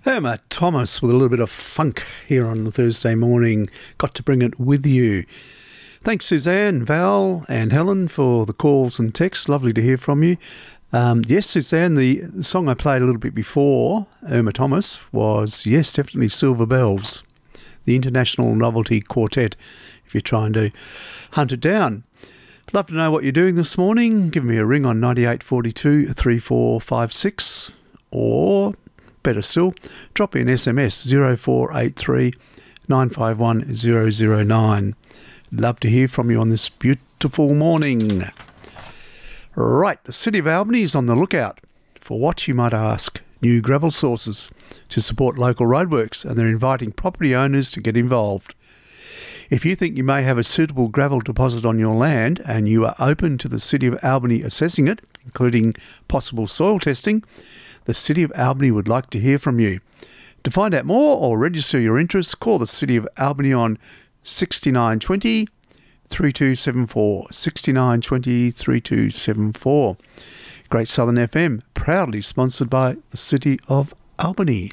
Irma Thomas with a little bit of funk here on the Thursday morning. Got to bring it with you. Thanks, Suzanne, Val and Helen for the calls and texts. Lovely to hear from you. Yes, Suzanne, the song I played a little bit before, Irma Thomas, was, yes, definitely Silver Bells, the International Novelty Quartet, if you're trying to hunt it down. Love to know what you're doing this morning. Give me a ring on 9842 3456, or better still, drop me an SMS 0483 951 009. Love to hear from you on this beautiful morning. Right, the City of Albany is on the lookout for what, you might ask, new gravel sources to support local roadworks, and they're inviting property owners to get involved. If you think you may have a suitable gravel deposit on your land and you are open to the City of Albany assessing it, including possible soil testing, the City of Albany would like to hear from you. To find out more or register your interest, call the City of Albany on 6920 3274, 6920 3274. Great Southern FM, proudly sponsored by the City of Albany.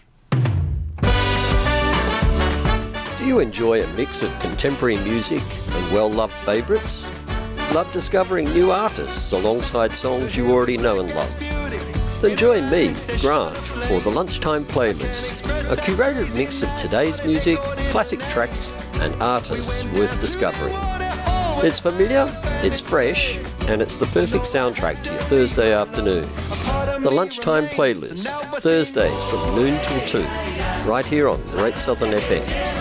Do you enjoy a mix of contemporary music and well-loved favourites? Love discovering new artists alongside songs you already know and love? Then join me, Grant, for the Lunchtime Playlist, a curated mix of today's music, classic tracks and artists worth discovering. It's familiar, it's fresh, and it's the perfect soundtrack to your Thursday afternoon. The Lunchtime Playlist, Thursdays from noon till 2, right here on Great Southern FM.